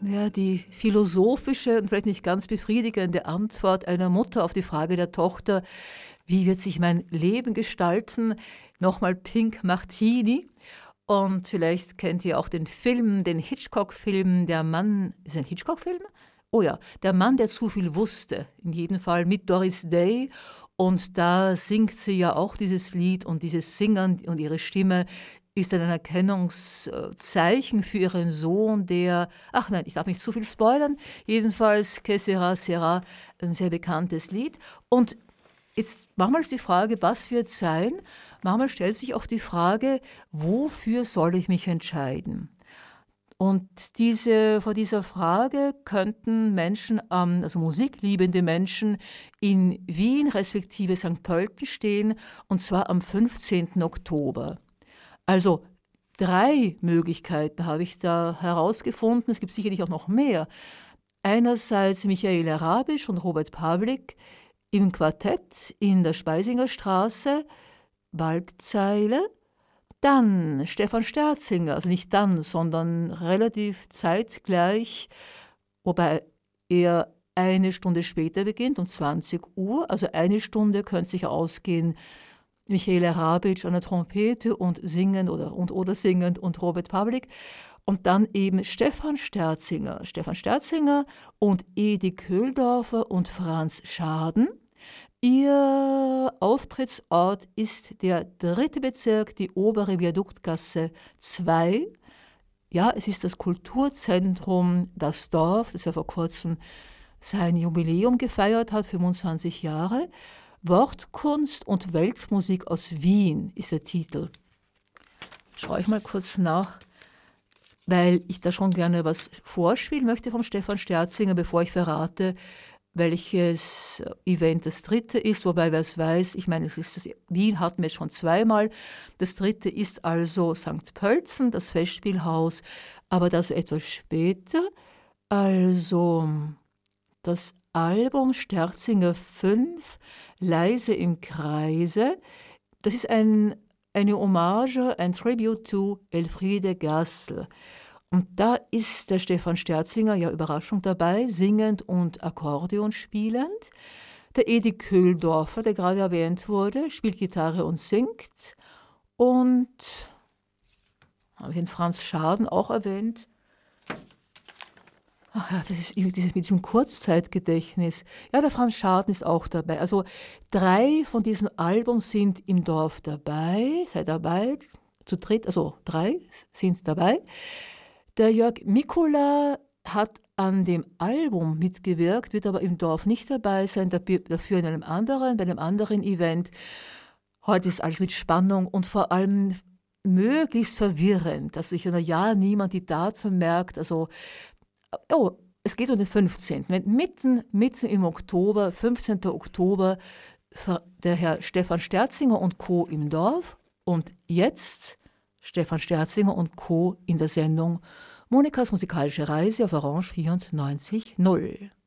Ja, die philosophische und vielleicht nicht ganz befriedigende Antwort einer Mutter auf die Frage der Tochter, wie wird sich mein Leben gestalten? Nochmal Pink Martini. Und vielleicht kennt ihr auch den Film, den Hitchcock-Film, der Mann, ist ein Hitchcock-Film? Oh ja, der Mann, der zu viel wusste. In jedem Fall mit Doris Day. Und da singt sie ja auch dieses Lied und dieses Singen und ihre Stimme ist ein Erkennungszeichen für ihren Sohn, der, ach nein, ich darf nicht zu viel spoilern, jedenfalls Que sera, sera, ein sehr bekanntes Lied. Und jetzt manchmal ist die Frage, was wird sein? Manchmal stellt sich auch die Frage, wofür soll ich mich entscheiden? Und vor dieser Frage könnten Menschen, also musikliebende Menschen in Wien respektive St. Pölten stehen, und zwar am 15. Oktober. Also 3 Möglichkeiten habe ich da herausgefunden. Es gibt sicherlich auch noch mehr. Einerseits Michaela Rabisch und Robert Pawlik im Quartett in der Speisinger Straße, Waldzeile. Dann Stefan Sterzinger, also nicht dann, sondern relativ zeitgleich, wobei er 1 Stunde später beginnt, um 20 Uhr. Also 1 Stunde könnte sich ausgehen, Michaela Rabic an der Trompete und singend oder singend und Robert Pawlik. Und dann eben Stefan Sterzinger und Edi Köhldorfer und Franz Schaden. Ihr Auftrittsort ist der 3. Bezirk, die obere Viaduktgasse 2. Ja, es ist das Kulturzentrum Das Dorf, das ja vor kurzem sein Jubiläum gefeiert hat, 25 Jahre. Wortkunst und Weltmusik aus Wien ist der Titel. Schaue ich mal kurz nach, weil ich da schon gerne was vorspielen möchte vom Stefan Sterzinger, bevor ich verrate, welches Event das 3. ist, wobei wer es weiß, ich meine, Wien hatten wir schon 2-mal. Das 3. ist also St. Pölten, das Festspielhaus, aber das etwas später. Also das Album Sterzinger 5, Leise im Kreise, das ist eine Hommage, ein Tribute to Elfriede Gassel. Und da ist der Stefan Sterzinger, ja Überraschung dabei, singend und Akkordeon spielend. Der Edi Köhldorfer, der gerade erwähnt wurde, spielt Gitarre und singt. Und, habe ich den Franz Schaden auch erwähnt? Ach ja, das ist mit diesem Kurzzeitgedächtnis. Ja, der Franz Schaden ist auch dabei. Also 3 von diesem Album sind im Dorf dabei, seid dabei, zu dritt, also 3 sind dabei. Der Jörg Mikula hat an dem Album mitgewirkt, wird aber im Dorf nicht dabei sein, dafür bei einem anderen Event. Heute ist alles mit Spannung und vor allem möglichst verwirrend. Also niemand die Daten merkt. Also, es geht um den 15. Mitten im Oktober, 15. Oktober, der Herr Stefan Sterzinger und Co. im Dorf und jetzt Stefan Sterzinger und Co. in der Sendung Monikas musikalische Reise auf Orange 94.0.